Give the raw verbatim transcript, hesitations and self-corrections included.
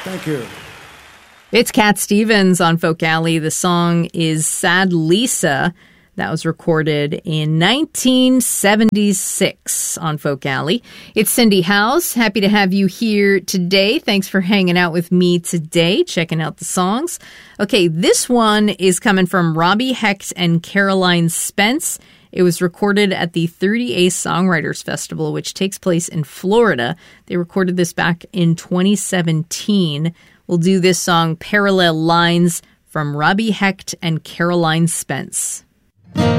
Thank you. It's Cat Stevens on Folk Alley. The song is Sad Lisa. That was recorded in nineteen seventy-six on Folk Alley. It's Cindy House. Happy to have you here today. Thanks for hanging out with me today, checking out the songs. Okay, this one is coming from Robbie Hecht and Caroline Spence. It was recorded at the thirty-eighth Songwriters Festival, which takes place in Florida. They recorded this back in twenty seventeen. We'll do this song, Parallel Lines, from Robbie Hecht and Caroline Spence.